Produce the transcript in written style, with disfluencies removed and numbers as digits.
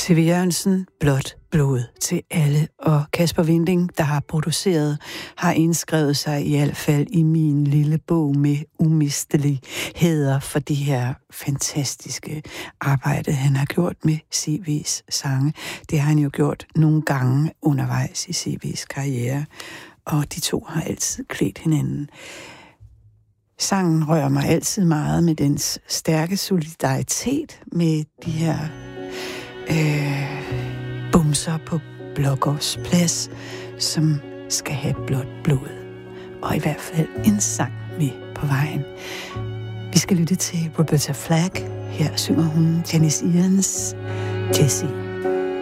C.V. Jørgensen, Blåt blod til alle. Og Kasper Winding, der har produceret, har indskrevet sig i hvert fald i min lille bog med umisteligheder for de her fantastiske arbejde, han har gjort med C.V.'s sange. Det har han jo gjort nogle gange undervejs i C.V.'s karriere, og de to har altid klædt hinanden. Sangen rører mig altid meget med dens stærke solidaritet med de her bumser på Blågårds Plads, som skal have blåt blod. Og i hvert fald en sang med på vejen. Vi skal lytte til Roberta Flack. Her synger hun Janis Ians Jessie.